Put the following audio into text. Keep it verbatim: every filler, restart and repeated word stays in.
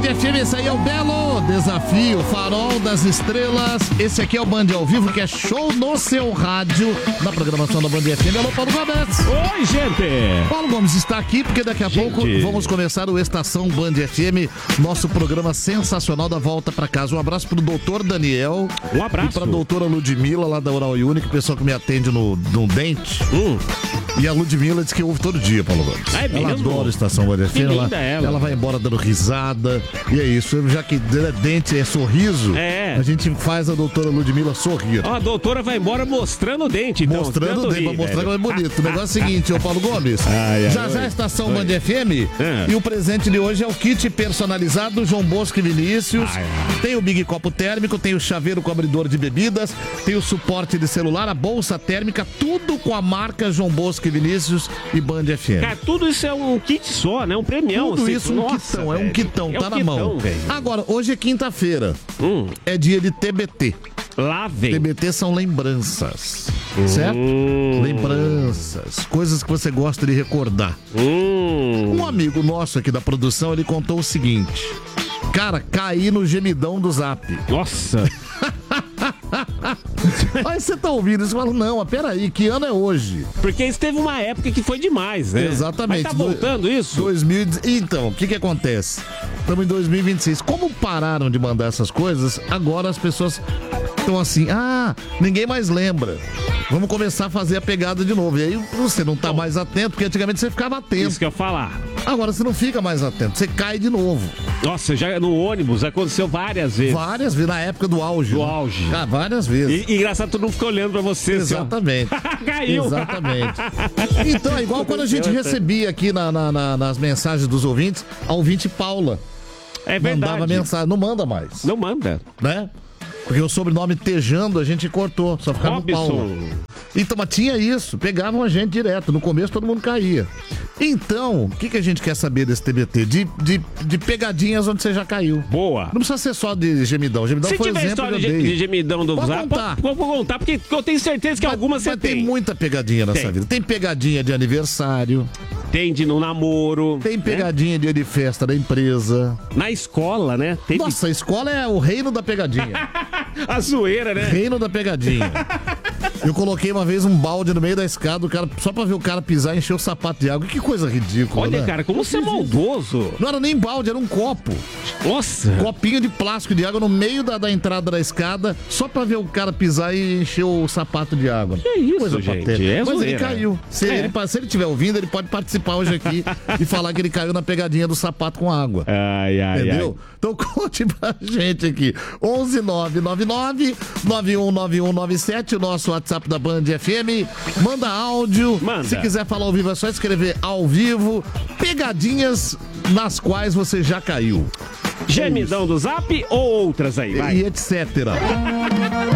F M, esse aí é o Belo Desafio, Farol das Estrelas. Esse aqui é o Band ao vivo, que é show no seu rádio, na programação da Band F M. Alô, Paulo Gomes. Oi, gente. Paulo Gomes está aqui porque daqui a gente. pouco vamos começar o Estação Band F M, nosso programa sensacional da volta pra casa. Um abraço pro doutor Daniel. Um abraço. E pra doutora Ludmila, lá da Oral Unique, pessoal que me atende no, no dente. Hum. E a Ludmila diz que ouve todo dia, Paulo Gomes. É ela mesmo? adora a Estação Band F M. Ela, ela. ela vai embora dando risada. E é isso. Já que dente é sorriso, é. a gente faz a doutora Ludmila sorrir. Ó, a doutora vai embora mostrando o dente, então. Mostrando o dente, pra mostrar que é bonito. O negócio é o seguinte, ô Paulo Gomes. Ai, ai, já ai, já a Estação Band F M. É. E o presente de hoje é o kit personalizado João Bosco e Vinícius. Ai, ai. Tem o Big Copo Térmico, tem o chaveiro com abridor de bebidas, tem o suporte de celular, a bolsa térmica, tudo com a marca João Bosco e Vinícius e Band F M. Cara, tudo isso é um kit só, né? Um premião. Tudo assim, isso um nossa, kitão, velho. é um kitão, é tá um na kitão, mão. Véio. Agora, hoje é quinta-feira. Hum. É dia de T B T. Lá vem. T B T são lembranças, hum. certo? Lembranças, coisas que você gosta de recordar. Hum. Um amigo nosso aqui da produção, ele contou o seguinte: cara, caí no gemidão do Zap. Nossa. Aí você tá ouvindo isso e fala, não, mas peraí, que ano é hoje? Porque isso teve uma época que foi demais, né? Exatamente. Mas tá voltando isso? dois mil... Então, o que que acontece? Estamos em dois mil e vinte e seis. Como pararam de mandar essas coisas, agora as pessoas estão assim, ah, ninguém mais lembra. Vamos começar a fazer a pegada de novo. E aí você não tá mais atento, porque antigamente você ficava atento. Isso que eu ia falar. Agora você não fica mais atento, você cai de novo. Nossa, já no ônibus aconteceu várias vezes. Várias vezes, na época do auge. Do né? auge. Ah, várias vezes. E, e engraçado, todo mundo fica olhando pra você. Exatamente. Assim, caiu. Exatamente. Então, é igual quando a gente recebia aqui na, na, na, nas mensagens dos ouvintes, a ouvinte Paula. É verdade. Mandava mensagem, não manda mais. Não manda. Né? Porque o sobrenome Tejando a gente cortou, só ficava Robson. no Paula. Então, mas tinha isso, pegavam a gente direto, no começo todo mundo caía. Então, o que, que a gente quer saber desse T B T? De, de, de pegadinhas onde você já caiu. Boa. Não precisa ser só de gemidão, gemidão Se foi tiver exemplo história que eu de, dei. de gemidão do Pode Zap, contar. Vou contar, porque eu tenho certeza que mas, algumas você mas tem. tem muita pegadinha nessa tem. vida. Tem pegadinha de aniversário. Tem de no namoro. Tem pegadinha né? de, de festa da empresa. Na escola, né? Tem Nossa, de... a escola é o reino da pegadinha. A zoeira, né? Reino da pegadinha. Eu coloquei uma vez um balde no meio da escada, o cara, só pra ver o cara pisar e encher o sapato de água. Que coisa ridícula, Olha, né? cara, como você é maldoso. Não era nem balde, era um copo. Nossa. Copinho de plástico de água no meio da, da entrada da escada, só pra ver o cara pisar e encher o sapato de água. Que isso, coisa gente? patética. É Mas zoeira. ele caiu. Se, É. ele, se ele estiver ouvindo, ele pode participar hoje aqui e falar que ele caiu na pegadinha do sapato com água. Ai, ai, entendeu? ai. Então conte pra gente aqui. onze nove nove nove nove um nove um nove sete, o nosso WhatsApp da Band F M. Manda áudio. Manda. Se quiser falar ao vivo, é só escrever ao vivo. Pegadinhas nas quais você já caiu. Gemidão do Zap ou outras aí, vai. E etcétera.